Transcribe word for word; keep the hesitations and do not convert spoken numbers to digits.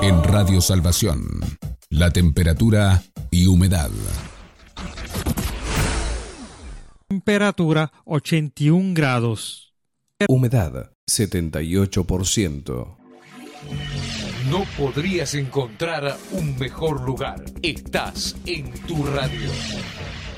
En Radio Salvación, la temperatura y humedad. Temperatura ochenta y un grados. Humedad setenta y ocho por ciento. No podrías encontrar un mejor lugar. Estás en tu radio.